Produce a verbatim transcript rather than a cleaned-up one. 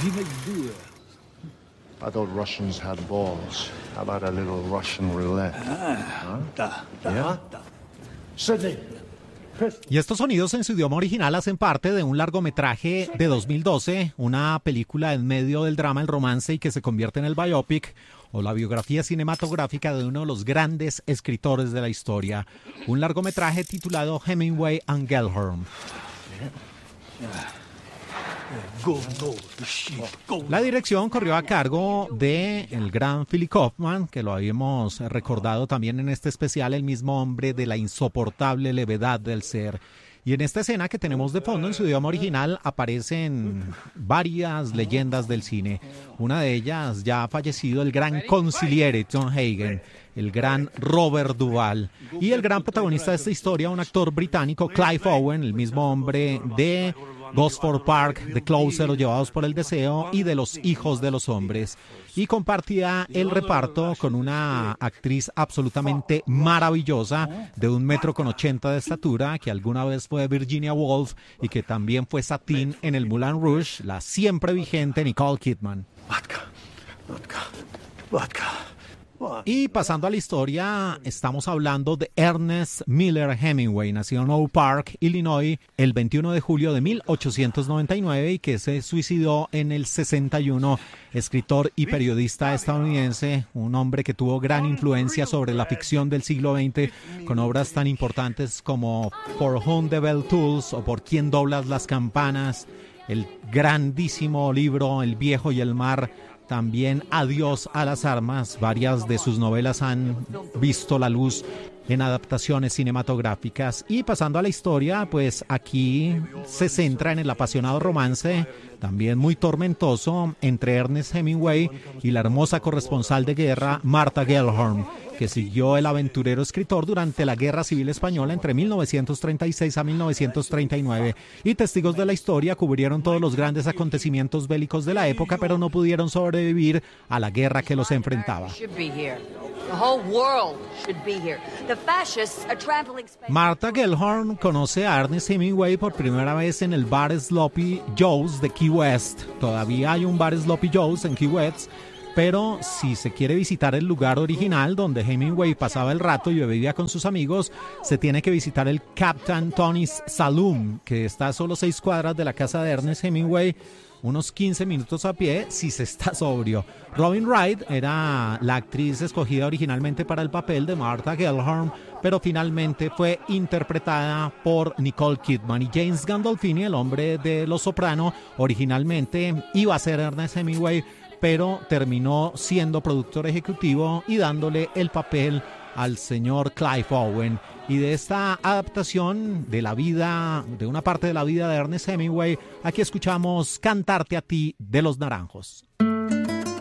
I thought Russians had balls. How about a little Russian roulette? Ah, huh? da, da, Yeah? da. Sidney. Y estos sonidos en su idioma original hacen parte de un largometraje de dos mil doce, una película en medio del drama, el romance y que se convierte en el biopic o la biografía cinematográfica de uno de los grandes escritores de la historia, un largometraje titulado Hemingway and Gellhorn. La dirección corrió a cargo de el gran Philip Kaufman, que lo habíamos recordado también en este especial, el mismo hombre de la insoportable levedad del ser. Y en esta escena que tenemos de fondo en su idioma original aparecen varias leyendas del cine. Una de ellas ya ha fallecido, el gran consigliere John Hagen, el gran Robert Duvall y el gran protagonista de esta historia, un actor británico, Clive Owen, el mismo hombre de Gosford Park, The Closer o Llevados por el Deseo y de Los Hijos de los Hombres. Y compartía el reparto con una actriz absolutamente maravillosa de un metro con ochenta de estatura, que alguna vez fue Virginia Woolf y que también fue Satine en el Moulin Rouge, la siempre vigente Nicole Kidman. Vodka, vodka, vodka. Y pasando a la historia, estamos hablando de Ernest Miller Hemingway, nacido en Oak Park, Illinois, el veintiuno de julio de mil ochocientos noventa y nueve y que se suicidó en el sesenta y uno, escritor y periodista estadounidense, un hombre que tuvo gran influencia sobre la ficción del siglo veinte, con obras tan importantes como For Whom the Bell Tolls o Por quién doblas las campanas, el grandísimo libro El viejo y el mar, también Adiós a las armas. Varias de sus novelas han visto la luz en adaptaciones cinematográficas. Y pasando a la historia, pues aquí se centra en el apasionado romance, también muy tormentoso, entre Ernest Hemingway y la hermosa corresponsal de guerra Martha Gellhorn, que siguió el aventurero escritor durante la Guerra Civil Española entre mil novecientos treinta y seis a mil novecientos treinta y nueve. Y testigos de la historia cubrieron todos los grandes acontecimientos bélicos de la época, pero no pudieron sobrevivir a la guerra que los enfrentaba. Martha Gellhorn conoce a Ernest Hemingway por primera vez en el bar Sloppy Joe's de Key West. Todavía hay un bar Sloppy Joe's en Key West, pero si se quiere visitar el lugar original donde Hemingway pasaba el rato y bebía con sus amigos, se tiene que visitar el Captain Tony's Saloon, que está a solo seis cuadras de la casa de Ernest Hemingway, unos quince minutos a pie si se está sobrio. Robin Wright era la actriz escogida originalmente para el papel de Martha Gellhorn, pero finalmente fue interpretada por Nicole Kidman. Y James Gandolfini, el hombre de Los Soprano, originalmente iba a ser Ernest Hemingway, pero terminó siendo productor ejecutivo y dándole el papel al señor Clive Owen. Y de esta adaptación de la vida, de una parte de la vida de Ernest Hemingway, aquí escuchamos Cantarte a ti de Los Naranjos.